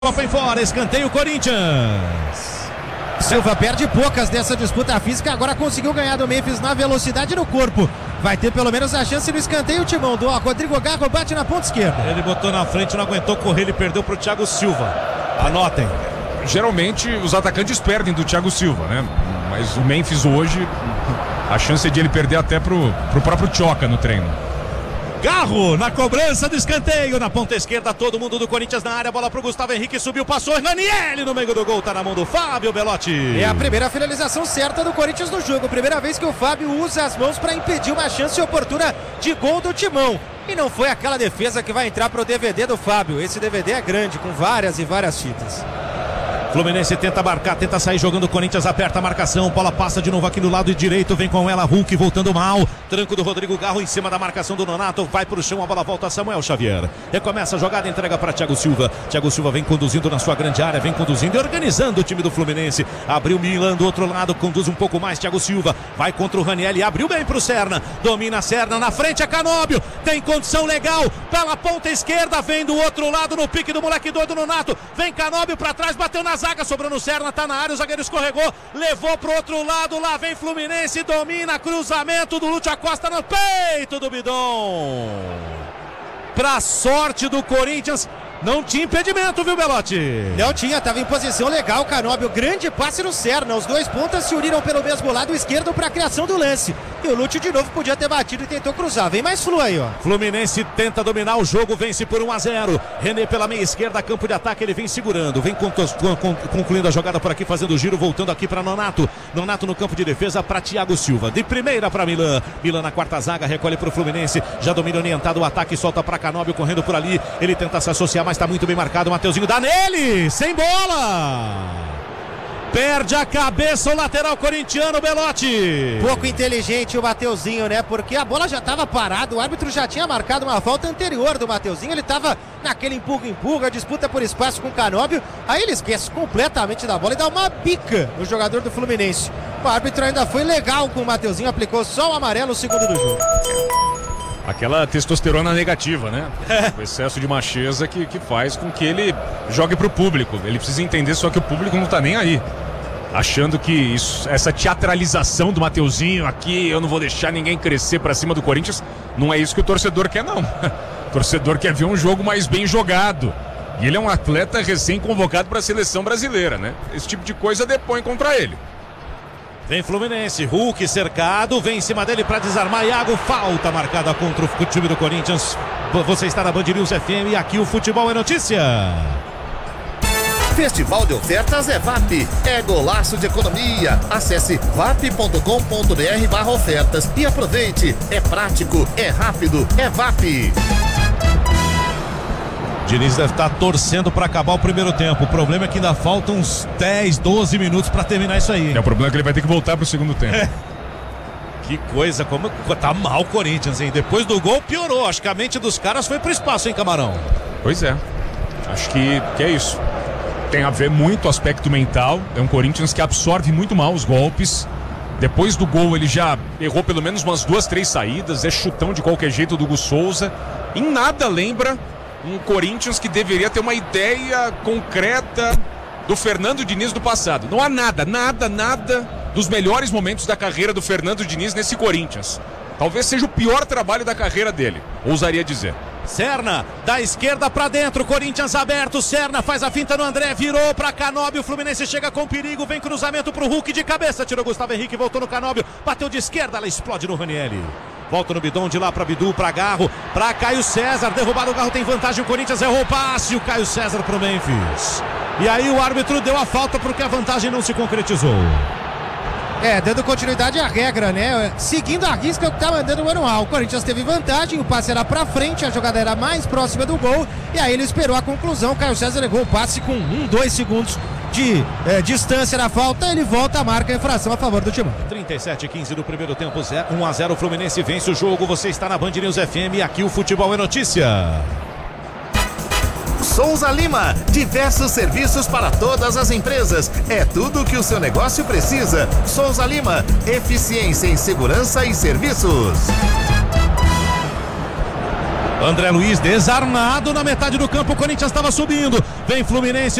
Foi fora, escanteio Corinthians. Silva perde poucas dessa disputa física, agora conseguiu ganhar do Memphis na velocidade no corpo. Vai ter pelo menos a chance no escanteio o timão do Rodrigo Garro, bate na ponta esquerda. Ele botou na frente, não aguentou correr, ele perdeu pro Thiago Silva. Anotem. Geralmente os atacantes perdem do Thiago Silva, né? Mas o Memphis hoje, a chance é de ele perder até pro próprio Tchoca no treino. Garro na cobrança do escanteio, na ponta esquerda, todo mundo do Corinthians na área, bola pro Gustavo Henrique, subiu, passou, Ranieri no meio do gol, tá na mão do Fábio Belotti. É a primeira finalização certa do Corinthians no jogo, primeira vez que o Fábio usa as mãos para impedir uma chance oportuna de gol do Timão. E não foi aquela defesa que vai entrar pro DVD do Fábio, esse DVD é grande, com várias e várias fitas. Fluminense tenta marcar, tenta sair jogando, o Corinthians aperta a marcação, bola passa de novo aqui no lado direito, vem com ela Hulk voltando mal, tranco do Rodrigo Garro em cima da marcação do Nonato, vai pro chão, a bola volta a Samuel Xavier, recomeça a jogada, entrega para Thiago Silva, Thiago Silva vem conduzindo na sua grande área, vem conduzindo e organizando o time do Fluminense, abriu Milan do outro lado, conduz um pouco mais, Thiago Silva, vai contra o Ranieri, abriu bem pro Serna, domina Serna, na frente é Canóbio, tem condição legal, pela ponta esquerda, vem do outro lado no pique do moleque doido Nonato, vem Canóbio para trás, bateu na zaga, sobrou no Serna, tá na área, o zagueiro escorregou, levou pro outro lado, lá vem Fluminense, domina, cruzamento do Lúcio Acosta no peito do Bidon. Pra sorte do Corinthians, não tinha impedimento, viu, Belotti? Não tinha, tava em posição legal, Canóbio, grande passe no Serna, os dois pontas se uniram pelo mesmo lado esquerdo para a criação do lance. E o Lúcio de novo podia ter batido e tentou cruzar, vem mais flu aí, ó. Fluminense tenta dominar o jogo, vence por 1-0. René pela meia esquerda, campo de ataque, ele vem segurando, vem concluindo a jogada por aqui, fazendo o giro, voltando aqui para Nonato. Nonato no campo de defesa para Thiago Silva, de primeira para Milan. Milan na quarta zaga, recolhe para o Fluminense, já domina orientado o ataque, solta para Canóbio, correndo por ali, ele tenta se associar, mas está muito bem marcado, o Mateuzinho dá nele, sem bola. Perde a cabeça o lateral corintiano, Belotti. Pouco inteligente o Mateuzinho, né? Porque a bola já estava parada, o árbitro já tinha marcado uma falta anterior do Mateuzinho. Ele estava naquele empurra-empurra, disputa por espaço com o Canóbio. Aí ele esquece completamente da bola e dá uma bica no jogador do Fluminense. O árbitro ainda foi legal com o Mateuzinho, aplicou só o amarelo, o segundo do jogo. Aquela testosterona negativa, né? O excesso de macheza que faz com que ele jogue pro público. Ele precisa entender só que o público não tá nem aí. Achando que essa teatralização do Mateuzinho aqui, eu não vou deixar ninguém crescer pra cima do Corinthians, não é isso que o torcedor quer, não. O torcedor quer ver um jogo mais bem jogado. E ele é um atleta recém-convocado para a seleção brasileira, né? Esse tipo de coisa depõe contra ele. Vem Fluminense, Hulk cercado, vem em cima dele para desarmar, Iago, falta marcada contra o time do Corinthians. Você está na Band News FM e aqui o Futebol é Notícia. Festival de ofertas é VAP, é golaço de economia. Acesse vap.com.br/ofertas e aproveite. É prático, é rápido, é VAP. Diniz deve estar torcendo para acabar o primeiro tempo. O problema é que ainda faltam uns 10, 12 minutos para terminar isso aí. O problema é que ele vai ter que voltar pro segundo tempo. Que coisa, como tá mal o Corinthians, hein? Depois do gol piorou. Acho que a mente dos caras foi pro espaço, hein, Camarão? Pois é. Acho que é isso. Tem a ver muito o aspecto mental. É um Corinthians que absorve muito mal os golpes. Depois do gol ele já errou pelo menos umas 2, 3 saídas. É chutão de qualquer jeito do Hugo Souza. Em nada lembra um Corinthians que deveria ter uma ideia concreta do Fernando Diniz do passado. Não há nada dos melhores momentos da carreira do Fernando Diniz nesse Corinthians. Talvez seja o pior trabalho da carreira dele, ousaria dizer. Serna, da esquerda pra dentro, Corinthians aberto, Serna faz a finta no André, virou pra Canóbio, o Fluminense chega com perigo, vem cruzamento pro Hulk de cabeça, tirou Gustavo Henrique, voltou no Canóbio, bateu de esquerda, ela explode no Ranieri. Volta no Bidon, de lá pra Bidu, pra Garro, pra Caio César, derrubado o Garro, tem vantagem, o Corinthians errou o passe, o Caio César pro Memphis. E aí o árbitro deu a falta porque a vantagem não se concretizou. Dando continuidade à regra, né? Seguindo a risca que tá mandando o manual. O Corinthians teve vantagem, o passe era pra frente, a jogada era mais próxima do gol. E aí ele esperou a conclusão. O Caio César levou o passe com 2 segundos de distância na falta. Ele volta a marca a infração a favor do Timão. 37-15 do primeiro tempo, 1-0. O Fluminense vence o jogo. Você está na Band News FM e aqui o Futebol é Notícia. Souza Lima, diversos serviços para todas as empresas. É tudo o que o seu negócio precisa. Souza Lima, eficiência em segurança e serviços. André Luiz desarmado na metade do campo, o Corinthians estava subindo. Vem Fluminense.